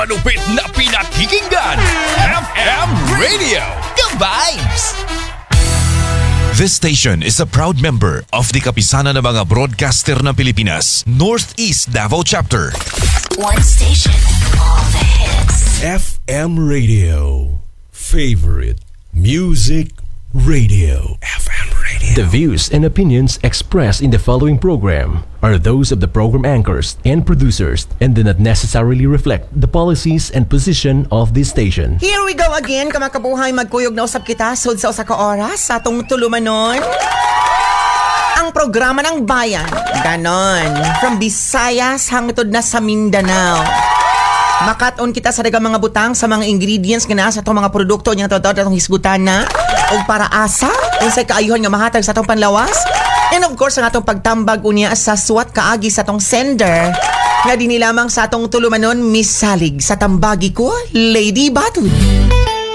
Malupit na pinakikinggan, FM Radio, The Vibes! This station is a proud member of the Kapisanan ng mga Broadcaster ng Pilipinas, Northeast Davao Chapter. One station, all the hits. FM Radio. Favorite Music Radio. FM Radio. The views and opinions expressed in the following program are those of the program anchors and producers and do not necessarily reflect the policies and position of this station. Here we go again, kamakabuhay, magkuyog na usap kita sud sa usa ka oras sa atong tulumanon. Ang programa ng bayan, ganon, from Visayas hangtod na sa Mindanao. Makaton kita sa dagang mga butang sa mga ingredients nga naa sa atong mga produkto nya atong hisgutan na og para asa unsay kaayuhan nga mahatag sa atong panlawas. And of course ang atong pagtambag unya sa suwat kaagi sa atong sender nga dinhi lamang sa atong tulumanon misalig sa tambagi ko, Lady Batud.